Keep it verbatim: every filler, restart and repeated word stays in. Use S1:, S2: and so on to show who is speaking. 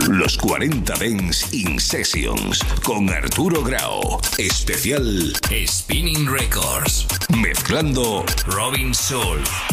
S1: Los cuarenta Dance In Sessions con Arturo Grau. Especial
S2: Spinning Records.
S1: Mezclando
S2: Robin Soul.